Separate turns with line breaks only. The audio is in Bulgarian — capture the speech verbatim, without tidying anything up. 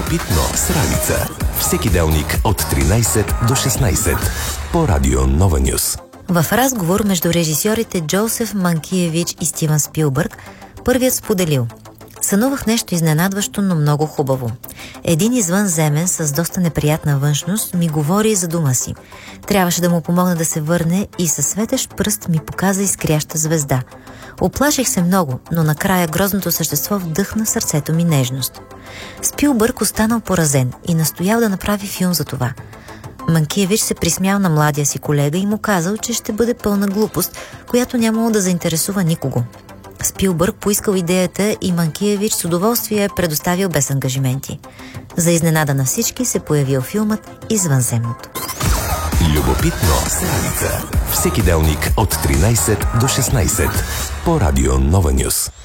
Любопитно с Ралица. Всеки делник от тринайсет до шестнайсет по Радио Нова Нюс.
В разговор между режисьорите Джоусеф Манкиевич и Стивън Спилбърг, първият споделил: сънувах нещо изненадващо, но много хубаво. Един извънземен с доста неприятна външност ми говори за дома си. Трябваше да му помогна да се върне и със светещ пръст ми показа изкряща звезда. Оплаших се много, но накрая грозното същество вдъхна в сърцето ми нежност. Спилбърг останал поразен и настоял да направи филм за това. Манкиевич се присмял на младия си колега и му казал, че ще бъде пълна глупост, която нямало да заинтересува никого. Спилбърг поискал идеята и Манкиевич с удоволствие е предоставил без ангажименти. За изненада на всички се появил филмът "Извънземното".
Любопитно с Ралица. Всеки делник от тринайсет до шестнайсет по Радио Нова Нюс.